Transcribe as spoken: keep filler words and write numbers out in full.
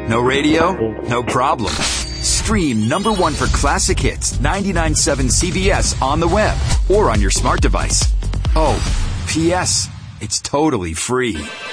No radio? No problem. Stream number one for classic hits ninety-nine point seven C B S on the web or on your smart device. Oh, P S. It's totally free.